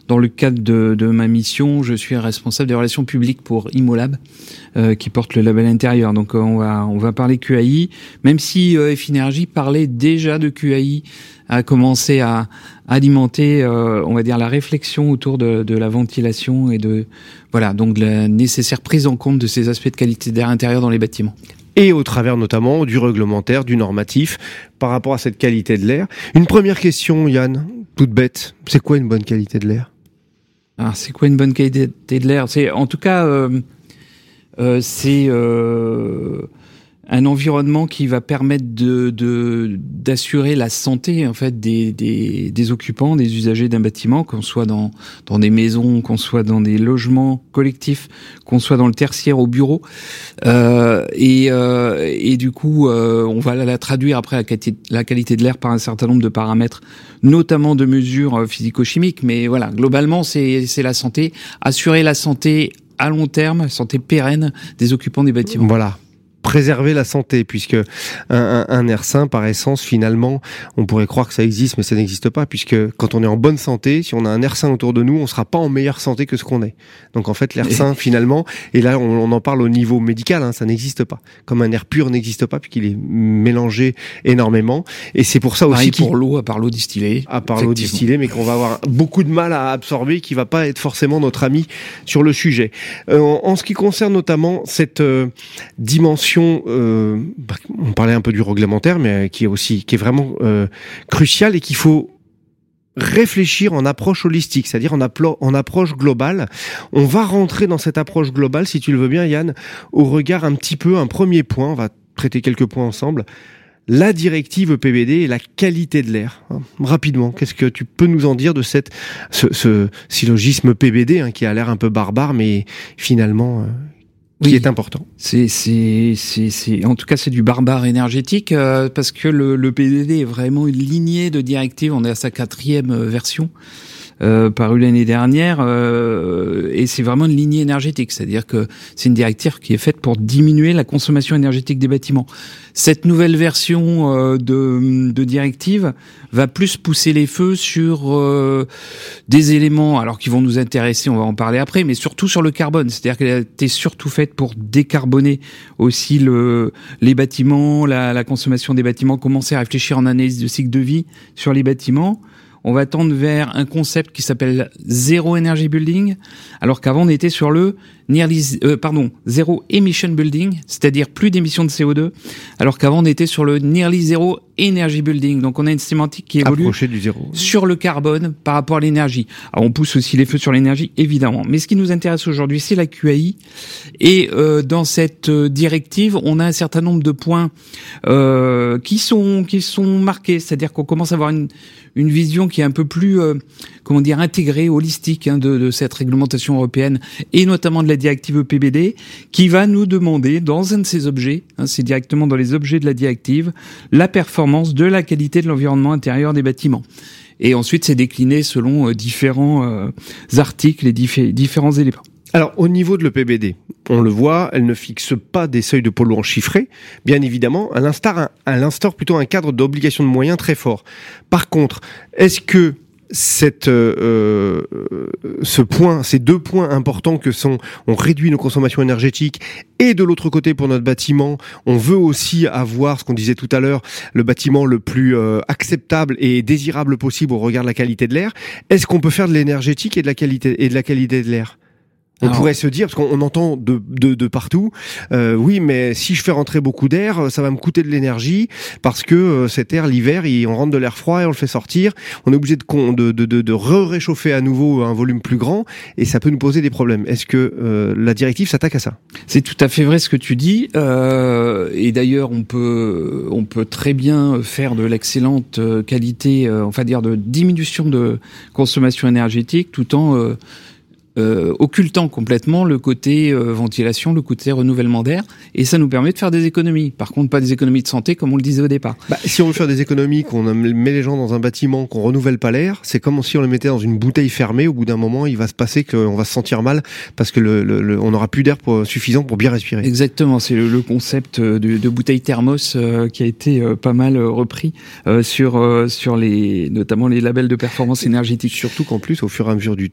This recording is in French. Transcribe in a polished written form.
dans le cadre de ma mission, je suis responsable des relations publiques pour Immolab, qui porte le label intérieur. Donc on va parler QAI, même si F-Energy parlait déjà de QAI, a commencé à alimenter, on va dire, la réflexion autour de la ventilation et donc de la nécessaire prise en compte de ces aspects de qualité d'air intérieur dans les bâtiments. Et au travers notamment du réglementaire, du normatif, par rapport à cette qualité de l'air. Une première question, Yann, toute bête. C'est quoi une bonne qualité de l'air ? Alors, c'est quoi une bonne qualité de l'air ? C'est, en tout cas, c'est un environnement qui va permettre d'assurer la santé, en fait, des occupants, des usagers d'un bâtiment, qu'on soit dans des maisons, qu'on soit dans des logements collectifs, qu'on soit dans le tertiaire au bureau. Et du coup, on va la traduire après la qualité de l'air par un certain nombre de paramètres, notamment de mesures physico-chimiques. Mais voilà, globalement, c'est la santé. Assurer la santé à long terme, santé pérenne des occupants des bâtiments. Voilà. Préserver la santé, puisque un air sain, par essence, finalement, on pourrait croire que ça existe, mais ça n'existe pas, puisque quand on est en bonne santé, si on a un air sain autour de nous, on sera pas en meilleure santé que ce qu'on est. Donc en fait, l'air sain, finalement, et là on en parle au niveau médical, hein, ça n'existe pas. Comme un air pur n'existe pas, puisqu'il est mélangé énormément. Et c'est pour ça aussi pour l'eau, à part l'eau distillée. À part l'eau distillée, mais qu'on va avoir beaucoup de mal à absorber, qui va pas être forcément notre ami sur le sujet. En ce qui concerne notamment cette dimension, on parlait un peu du réglementaire, mais qui est vraiment crucial et qu'il faut réfléchir en approche holistique, c'est-à-dire en approche globale. On va rentrer dans cette approche globale, si tu le veux bien, Yann, au regard un premier point, on va traiter quelques points ensemble, la directive EPBD et la qualité de l'air. Rapidement, qu'est-ce que tu peux nous en dire de ce syllogisme EPBD, hein, qui a l'air un peu barbare, mais finalement... qui est important. En tout cas, c'est du barbare énergétique, parce que le PDD est vraiment une lignée de directives. On est à sa 4e version, parue l'année dernière, et c'est vraiment une lignée énergétique. C'est-à-dire que c'est une directive qui est faite pour diminuer la consommation énergétique des bâtiments. Cette nouvelle version de directive va plus pousser les feux sur des éléments, alors qui vont nous intéresser, on va en parler après, mais surtout sur le carbone. C'est-à-dire qu'elle a été surtout faite pour décarboner aussi les bâtiments, la consommation des bâtiments, commencer à réfléchir en analyse de cycle de vie sur les bâtiments. On va tendre vers un concept qui s'appelle Zero Energy Building, alors qu'avant on était sur le Zero Emission Building, c'est-à-dire plus d'émissions de CO2, alors qu'avant on était sur le Nearly Zero Energy Building. Donc on a une sémantique qui évolue du zéro. Sur le carbone par rapport à l'énergie. Alors on pousse aussi les feux sur l'énergie, évidemment. Mais ce qui nous intéresse aujourd'hui, c'est la QAI. Et dans cette directive, on a un certain nombre de points qui sont marqués, c'est-à-dire qu'on commence à avoir une vision qui est un peu plus intégrée, holistique, hein, de cette réglementation européenne, et notamment de la directive EPBD, qui va nous demander, dans un de ces objets, hein, c'est directement dans les objets de la directive, la performance de la qualité de l'environnement intérieur des bâtiments. Et ensuite, c'est décliné selon différents articles et différents éléments. Alors, au niveau de l'EPBD, on le voit, elle ne fixe pas des seuils de polluants chiffrés, bien évidemment, elle instaure plutôt un cadre d'obligation de moyens très fort. Par contre, est-ce que ces deux points importants que sont, on réduit nos consommations énergétiques, et de l'autre côté, pour notre bâtiment, on veut aussi avoir, ce qu'on disait tout à l'heure, le bâtiment le plus acceptable et désirable possible au regard de la qualité de l'air. Est-ce qu'on peut faire de l'énergétique et de la qualité de l'air ? On pourrait se dire, parce qu'on entend de partout, oui, mais si je fais rentrer beaucoup d'air, ça va me coûter de l'énergie, parce que cet air, l'hiver, on rentre de l'air froid et on le fait sortir. On est obligé de réchauffer à nouveau un volume plus grand, et ça peut nous poser des problèmes. Est-ce que la directive s'attaque à ça ? C'est tout à fait vrai ce que tu dis, et d'ailleurs on peut très bien faire de l'excellente qualité, de diminution de consommation énergétique, tout en occultant complètement le côté ventilation, le côté renouvellement d'air, et ça nous permet de faire des économies. Par contre, pas des économies de santé comme on le disait au départ. Si on veut faire des économies, qu'on met les gens dans un bâtiment, qu'on renouvelle pas l'air, c'est comme si on les mettait dans une bouteille fermée. Au bout d'un moment, il va se passer qu'on va se sentir mal parce que on n'aura plus d'air suffisant pour bien respirer. Exactement, c'est le concept de bouteille thermos qui a été pas mal repris sur notamment les labels de performance énergétique. Surtout qu'en plus, au fur et à mesure du